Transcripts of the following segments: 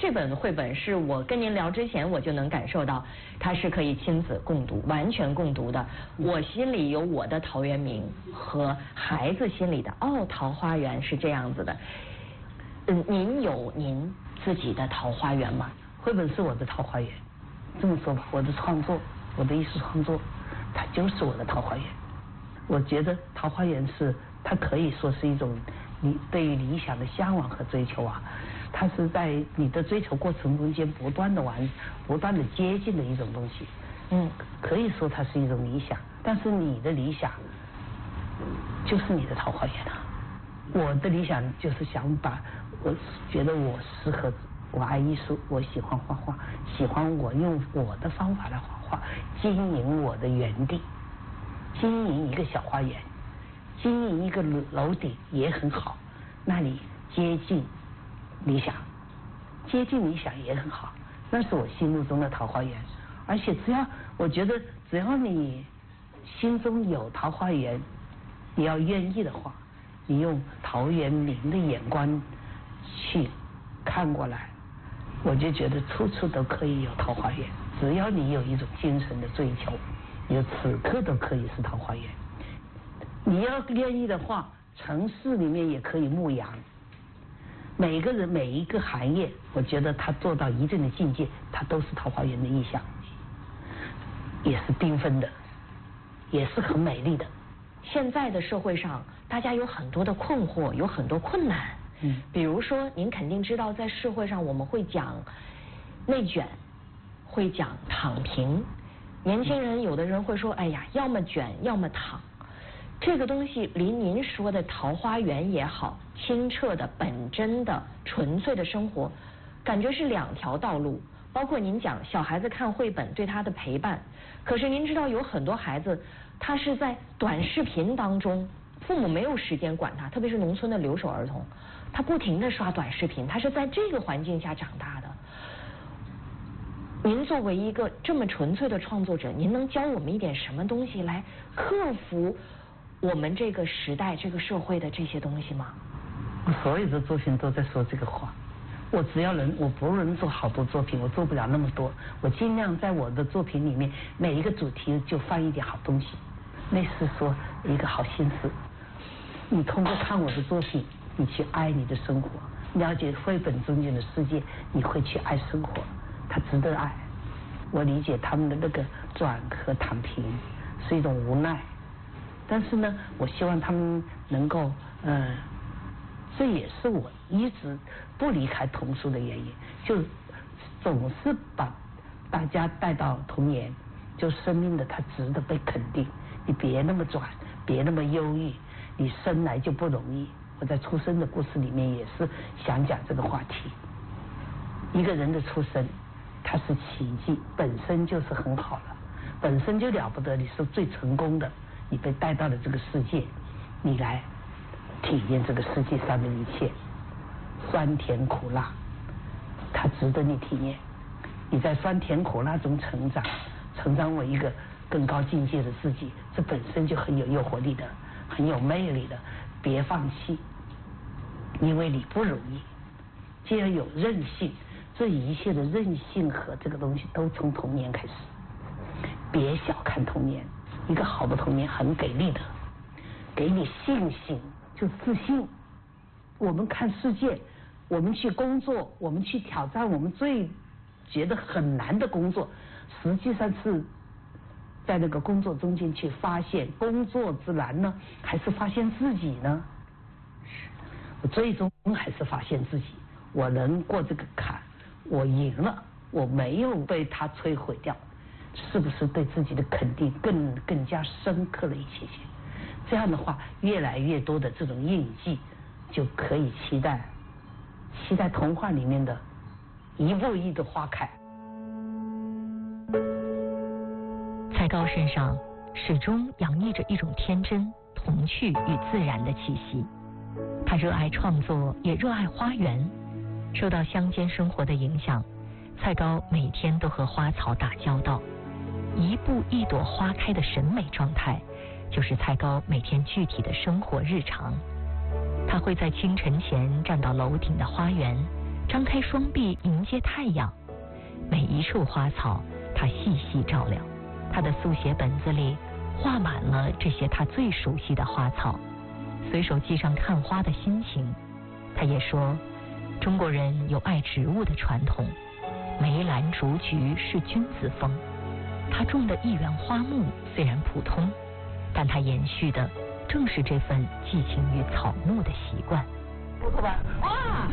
这本绘本是我跟您聊之前我就能感受到，它是可以亲子共读，完全共读的。我心里有我的陶渊明，和孩子心里的桃花源是这样子的。您有您自己的桃花源吗？ 绘本是我的桃花源，这么说吧，我的创作，我的艺术创作，它就是我的桃花源。我觉得桃花源它可以说是一种你对于理想的向往和追求啊，它是在你的追求过程中间不断的接近的一种东西。可以说它是一种理想，但是你的理想就是你的桃花源啊。我的理想就是想我觉得我适合，我爱艺术，我喜欢画画，喜欢我用我的方法来画画，经营我的园地，经营一个小花园，经营一个楼顶也很好，那里接近理想也很好，那是我心目中的桃花源。而且我觉得只要你心中有桃花源，你要愿意的话，你用陶渊明的眼光去看过来，我就觉得处处都可以有桃花源。只要你有一种精神的追求，你此刻都可以是桃花源。你要愿意的话，城市里面也可以牧羊。每个人每一个行业，我觉得他做到一定的境界，他都是桃花源的意象，也是缤纷的，也是很美丽的。 现在的社会上，大家有很多的困惑，有很多困难。比如说，您肯定知道，在社会上我们会讲内卷，会讲躺平。年轻人有的人会说，哎呀，要么卷，要么躺。这个东西离您说的桃花源也好，清澈的、本真的、纯粹的生活，感觉是两条道路。包括您讲小孩子看绘本对他的陪伴，可是您知道有很多孩子，他是在短视频当中，父母没有时间管他，特别是农村的留守儿童，他不停地刷短视频，他是在这个环境下长大的。您作为一个这么纯粹的创作者，您能教我们一点什么东西来克服我们这个时代、这个社会的这些东西吗？ 我所有的作品都在说这个话。我不能做好多作品，我做不了那么多。我尽量在我的作品里面，每一个主题就放一点好东西，类似说一个好心思。你通过看我的作品，你去爱你的生活，了解绘本中间的世界，你会去爱生活，它值得爱。我理解他们的那个转和躺平是一种无奈，但是呢，我希望他们能够这也是我一直不离开童书的原因，就总是把大家带到童年，就生命的它值得被肯定，你别那么转，别那么忧郁，你生来就不容易。我在出生的故事里面也是想讲这个话题。一个人的出生，它是奇迹，本身就是很好了，本身就了不得，你是最成功的，你被带到了这个世界，你来体验这个世界上的一切，酸甜苦辣，它值得你体验。你在酸甜苦辣中成长为一个更高境界的自己，这本身就很有诱惑力的，很有魅力的。别放弃，因为你不容易。既然有韧性，这一切的韧性和这个东西都从童年开始。别小看童年，一个好的童年很给力的，给你信心，就自信。我们看世界，我们去工作，我们去挑战我们最觉得很难的工作，实际上是在那个工作中间去发现工作之难呢，还是发现自己呢？我最终还是发现自己，我能过这个坎，我赢了，我没有被它摧毁掉，是不是对自己的肯定更加深刻了一些？这样的话，越来越多的这种印记，就可以期待童话里面的一步一的花开。 蔡高身上始终洋溢着一种天真、童趣与自然的气息。他热爱创作，也热爱花园。受到乡间生活的影响，蔡高每天都和花草打交道。一步一朵花开的审美状态，就是蔡高每天具体的生活日常。他会在清晨前站到楼顶的花园， 张开双臂迎接太阳。每一处花草，他细细照料。他的速写本子里画满了这些他最熟悉的花草，随手记上看花的心情。他也说，中国人有爱植物的传统，梅兰竹菊是君子风。他种的一园花木虽然普通，但他延续的正是这份寄情于草木的习惯。 不错吧？ 哇，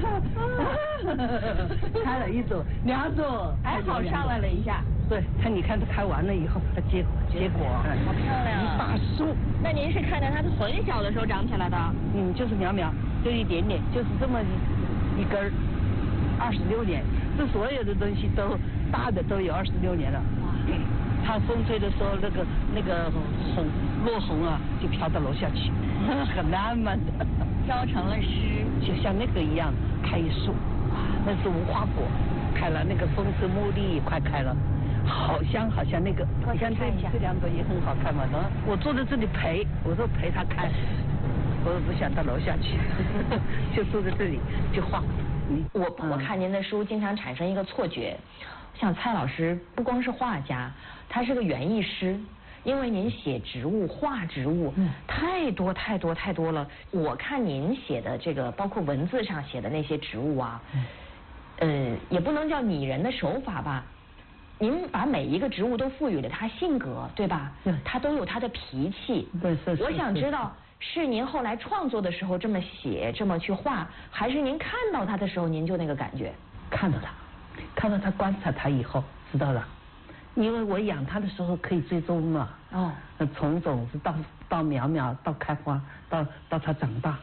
开了一朵，2朵， 还好上来了一下。 对，你看它开完了以后，它结果， 好漂亮一大树。 那您是看着它很小的时候长起来的？ 就是苗苗，就一点点，就是这么一根儿，26年。这所有的东西都大的都有26年了。它风吹的时候，那个落红啊，就飘到楼下去，很浪漫的。 飘成了诗， 就像那个一样，开一树，那是无花果，开了，那个风车茉莉也快开了，好像那个，你看这2朵也很好看嘛。然后我坐在这里陪它开，我不想到楼下去，就坐在这里就画。 我看您的书经常产生一个错觉，像蔡老师不光是画家，他是个园艺师。因为您写植物、画植物，太多了。我看您写的这个，包括文字上写的那些植物啊，也不能叫拟人的手法吧。您把每一个植物都赋予了它性格，对吧？它都有它的脾气。 对，是。 我想知道，是您后来创作的时候这么写、这么去画，还是您看到它的时候您就那个感觉？ 看到它，观察它以后知道了。因为我养它的时候可以追踪嘛，从种子到苗苗到开花到它长大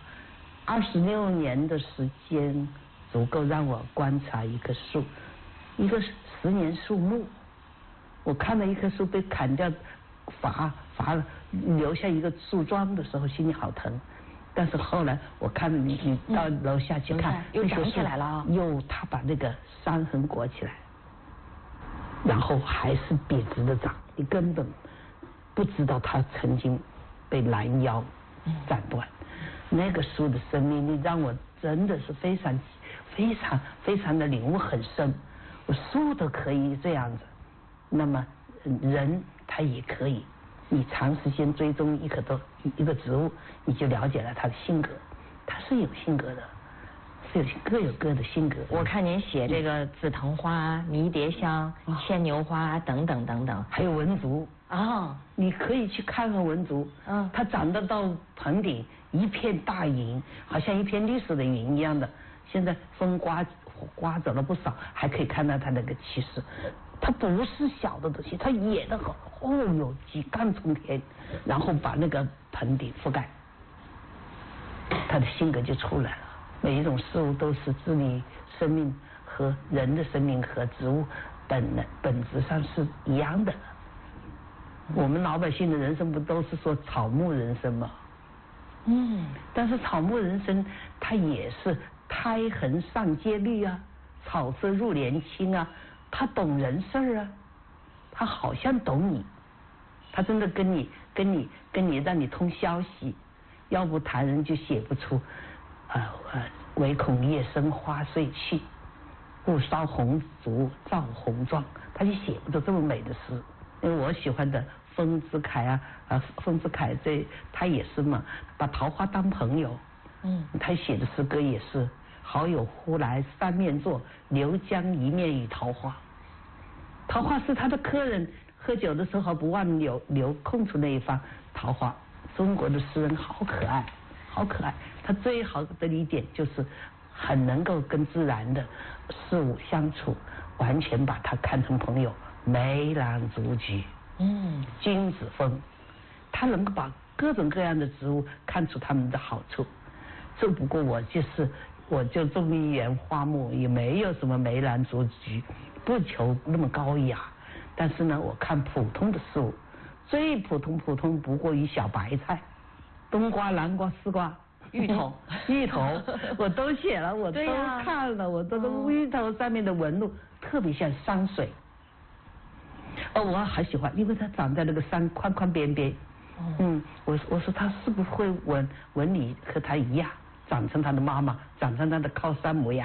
，26年的时间足够让我观察一棵树，一个10年树木。我看到一棵树被砍掉伐了，留下一个树桩的时候，心里好疼。但是后来我看着你到楼下去看， 又长起来了， 它把那个伤痕裹起来。然后还是笔直的长，你根本不知道它曾经被拦腰斩断。那个树的生命力让我真的是非常的领悟很深。我树都可以这样子，那么人他也可以。你长时间追踪一个植物，你就了解了它的性格，它是有性格的。各有各的性格。 我看您写这个紫藤花、迷迭香、牵牛花等等， 还有文竹你可以去看看文竹。它长得到棚顶一片大云，好像一片绿色的云一样的。现在风刮走了不少，还可以看到它那个气势。它不是小的东西，它野的很，有几干冲天，然后把那个棚顶覆盖，它的性格就出来了。每一种事物都是治理生命和人的生命和植物本质上是一样的。我们老百姓的人生不都是说草木人生吗？但是草木人生它也是胎痕上阶绿啊，草色入帘青啊，他懂人事儿啊，他好像懂你，他真的跟你让你通消息，要不谈人就写不出唯恐夜深花碎去，不烧红烛照红妆，他就写不出这么美的诗。因为我喜欢的丰子恺丰子恺他也是嘛，把桃花当朋友。他写的诗歌也是好友忽来三面坐，留将一面与桃花。桃花是他的客人，喝酒的时候不忘留空出那一方桃花。中国的诗人好可爱，好可爱。他最好的一点就是很能够跟自然的事物相处，完全把它看成朋友。梅兰竹菊，君子风，他能够把各种各样的植物看出它们的好处。只不过我就种一园花木，也没有什么梅兰竹菊，不求那么高雅。但是呢，我看普通的事物，最普通不过于小白菜，冬瓜、南瓜、丝瓜、芋头，我都写了，我都看了，我都芋头上面的纹路特别像山水。我还喜欢，因为它长在那个山宽宽边边。我说它是不是会纹理和它一样，长成它的妈妈，长成它的靠山模样，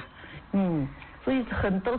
所以很多